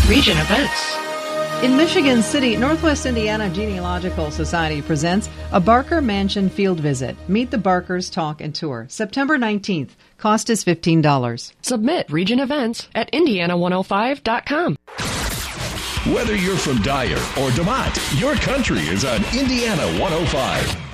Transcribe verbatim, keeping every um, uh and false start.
Region Events. In Michigan City, Northwest Indiana Genealogical Society presents a Barker Mansion field visit. Meet the Barkers, talk, and tour. September nineteenth. Cost is fifteen dollars. Submit Region Events at indiana one oh five dot com. Whether you're from Dyer or DeMont, your country is on Indiana one oh five.